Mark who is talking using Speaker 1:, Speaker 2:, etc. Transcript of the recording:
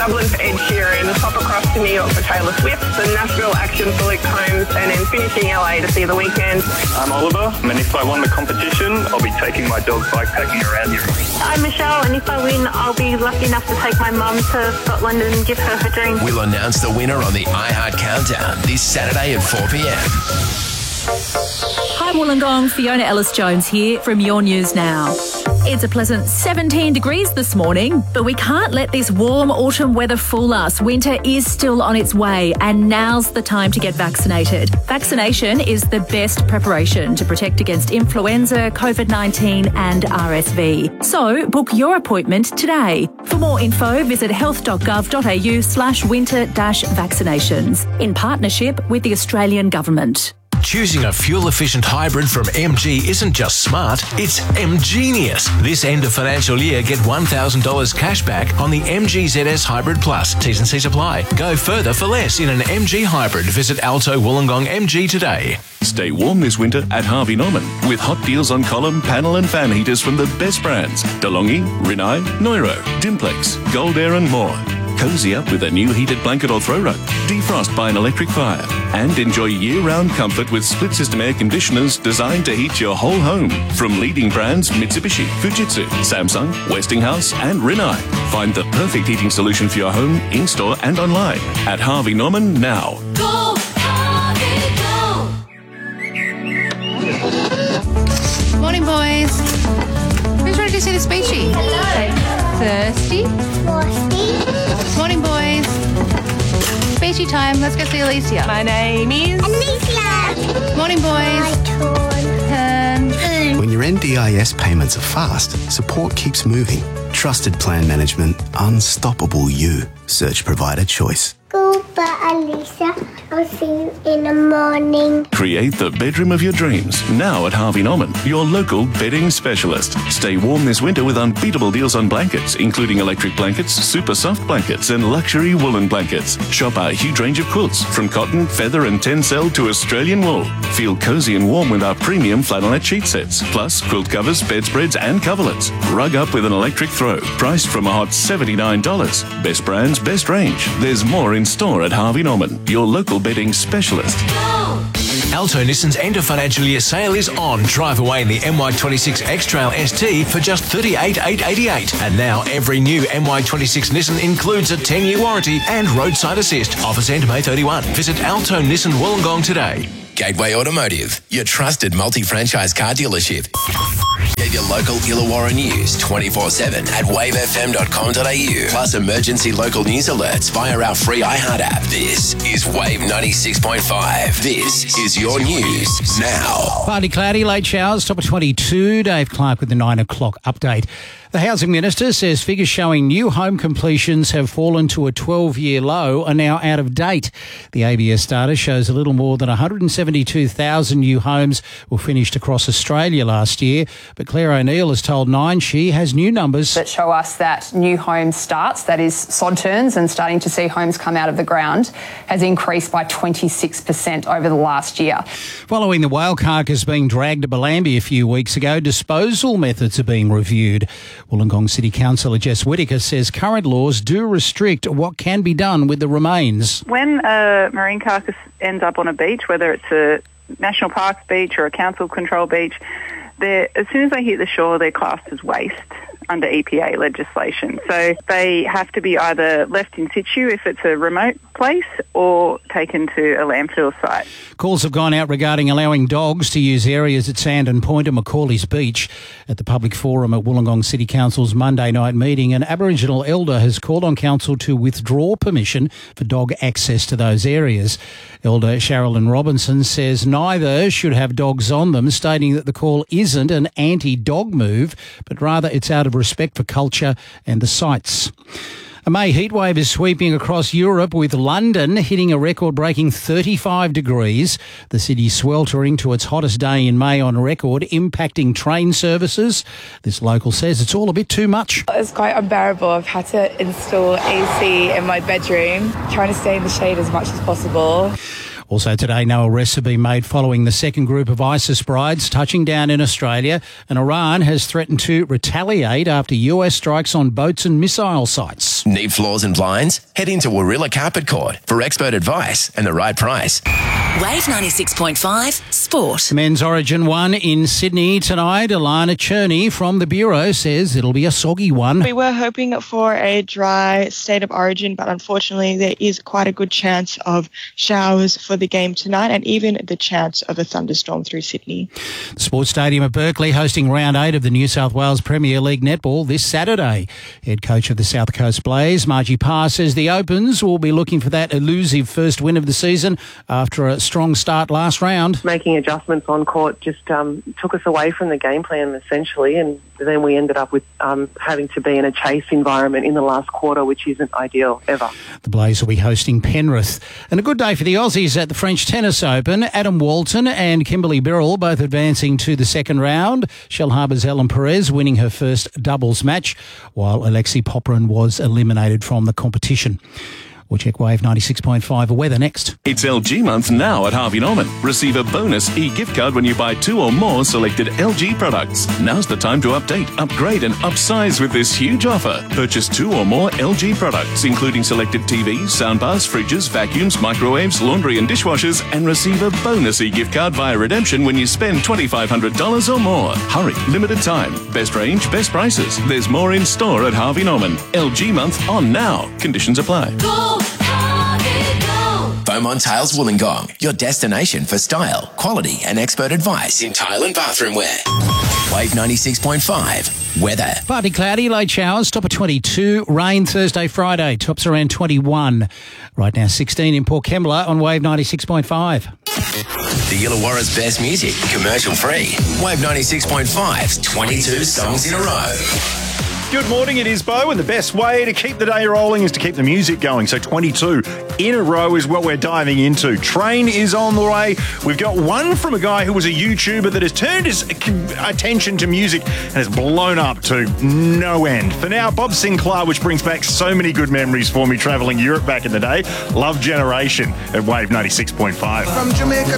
Speaker 1: Dublin for Ed Sheeran, pop across to New York for Taylor Swift, the Nashville action for Luke Combs, and then finishing LA to see The Weeknd.
Speaker 2: I'm Oliver, and if I won the competition, I'll be taking my dog bikepacking around Europe.
Speaker 3: I'm Michelle, and if I win, I'll be lucky enough to take my mum to Scotland and give her dream.
Speaker 4: We'll announce the winner on the iHeart Countdown this Saturday at 4 p.m.
Speaker 5: Hi Wollongong, Fiona Ellis-Jones here from Your News Now. It's a pleasant 17 degrees this morning, but we can't let this warm autumn weather fool us. Winter is still on its way, and now's the time to get vaccinated. Vaccination is the best preparation to protect against influenza, COVID-19 and RSV. So book your appointment today. For more info, visit health.gov.au/winter-vaccinations in partnership with the Australian Government.
Speaker 4: Choosing a fuel-efficient hybrid from MG isn't just smart, it's MGenius. This end of financial year, get $1,000 cash back on the MG ZS Hybrid Plus. T's and C's apply. Go further for less in an MG Hybrid. Visit Alto Wollongong MG today.
Speaker 6: Stay warm this winter at Harvey Norman with hot deals on column, panel and fan heaters from the best brands. DeLonghi, Rinnai, Neuro, Dimplex, Gold Air and more. Cozy up with a new heated blanket or throw rug. Defrost by an electric fire. And enjoy year-round comfort with split-system air conditioners designed to heat your whole home. From leading brands Mitsubishi, Fujitsu, Samsung, Westinghouse and Rinnai. Find the perfect heating solution for your home, in-store and online at Harvey Norman now.
Speaker 7: Go, Harvey, go! Morning, boys. Who's ready to see the speechy?
Speaker 3: Hello.
Speaker 7: Thirsty? Morning, boys. Speechy time. Let's go see Alicia.
Speaker 3: My name is
Speaker 7: Alicia. Morning, boys. Turn.
Speaker 8: When your NDIS payments are fast, support keeps moving. Trusted plan management, unstoppable you. Search provider choice.
Speaker 9: Goodbye, Alicia. I'll see you in the morning.
Speaker 6: Create the bedroom of your dreams now at Harvey Norman, your local bedding specialist. Stay warm this winter with unbeatable deals on blankets, including electric blankets, super soft blankets and luxury woolen blankets. Shop our huge range of quilts from cotton, feather and tencel to Australian wool. Feel cozy and warm with our premium flannelette sheet sets, plus quilt covers, bedspreads and coverlets. Rug up with an electric throw, priced from a hot $79. Best brands, best range. There's more in store at Harvey Norman, your local bedding specialist.
Speaker 4: Alto Nissan's end of financial year sale is on. Drive away in the MY26 X-Trail ST for just $38,888. And now every new MY26 Nissan includes a 10-year warranty and roadside assist. Offers end May 31. Visit Alto Nissan Wollongong today. Gateway Automotive, your trusted multi-franchise car dealership. Get your local Illawarra news 24/7 at wavefm.com.au. Plus emergency local news alerts via our free iHeart app. This is Wave 96.5. This is your news now.
Speaker 10: Partly cloudy, late showers, top of 22. Dave Clark with the 9 o'clock update. The Housing Minister says figures showing new home completions have fallen to a 12-year low are now out of date. The ABS data shows a little more than 172,000 new homes were finished across Australia last year. But Claire O'Neill has told Nine she has new numbers
Speaker 11: that show us that new home starts, that is sod turns and starting to see homes come out of the ground, has increased by 26% over the last year.
Speaker 10: Following the whale carcass being dragged to Bellambi a few weeks ago, disposal methods are being reviewed. Wollongong City Councillor Jess Whittaker says current laws do restrict what can be done with the remains.
Speaker 12: When a marine carcass ends up on a beach, whether it's a national parks beach or a council control beach, as soon as they hit the shore, they're classed as waste under EPA legislation. So they have to be either left in situ if it's a remote place or taken to a landfill site.
Speaker 10: Calls have gone out regarding allowing dogs to use areas at Sandon Point and Macaulay's Beach. At the public forum at Wollongong City Council's Monday night meeting, an Aboriginal elder has called on council to withdraw permission for dog access to those areas. Elder Sherilyn Robinson says neither should have dogs on them, stating that the call isn't an anti-dog move, but rather it's out of respect for culture and the sites. A May heatwave is sweeping across Europe, with London hitting a record-breaking 35 degrees. The city sweltering to its hottest day in May on record, impacting train services. This local says it's all a bit too much.
Speaker 13: It's quite unbearable. I've had to install AC in my bedroom, trying to stay in the shade as much as possible.
Speaker 10: Also today, no arrests have been made following the second group of ISIS brides touching down in Australia, and Iran has threatened to retaliate after US strikes on boats and missile sites.
Speaker 14: Need floors and blinds? Head into Warilla Carpet Court for expert advice and the right price.
Speaker 15: Wave 96.5 Sport.
Speaker 10: Men's Origin 1 in Sydney tonight. Alana Cherney from the Bureau says it'll be a soggy one.
Speaker 13: We were hoping for a dry state of origin, but unfortunately there is quite a good chance of showers for the game tonight and even the chance of a thunderstorm through Sydney.
Speaker 10: The Sports Stadium at Berkeley hosting round 8 of the New South Wales Premier League netball this Saturday. Head coach of the South Coast Blaze, Margie Parr, says the Opens will be looking for that elusive first win of the season after a strong start last round.
Speaker 16: Making adjustments on court just took us away from the game plan essentially, and then we ended up with having to be in a chase environment in the last quarter, which isn't ideal ever.
Speaker 10: The Blaze will be hosting Penrith. And a good day for the Aussies at the French Tennis Open. Adam Walton and Kimberly Birrell both advancing to the second round. Shellharbour's Ellen Perez winning her first doubles match, while Alexei Popyrin was eliminated from the competition. We'll check Wave 96.5 weather next.
Speaker 6: It's LG month now at Harvey Norman. Receive a bonus e-gift card when you buy 2 or more selected LG products. Now's the time to update, upgrade and upsize with this huge offer. Purchase 2 or more LG products, including selected TVs, soundbars, fridges, vacuums, microwaves, laundry and dishwashers, and receive a bonus e-gift card via redemption when you spend $2,500 or more. Hurry, limited time. Best range, best prices. There's more in store at Harvey Norman. LG month on now. Conditions apply.
Speaker 14: Beaumont Tiles Wollongong, your destination for style, quality and expert advice in tile and bathroom wear. Wave 96.5 weather.
Speaker 10: Partly cloudy, late showers, top of 22. Rain Thursday, Friday, tops around 21. Right now 16 in Port Kembla on Wave 96.5.
Speaker 14: The Illawarra's best music, commercial free. Wave 96.5's 22 songs in a row.
Speaker 17: Good morning, it is Bo, and the best way to keep the day rolling is to keep the music going. So 22 in a row is what we're diving into. Train is on the way. We've got one from a guy who was a YouTuber that has turned his attention to music and has blown up to no end. For now, Bob Sinclair, which brings back so many good memories for me travelling Europe back in the day. Love Generation at Wave 96.5.
Speaker 18: From Jamaica